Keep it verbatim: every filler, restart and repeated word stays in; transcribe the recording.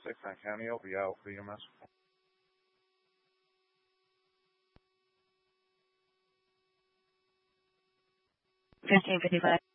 six nine County, I'll be out for E M S. fifteen fifty-five.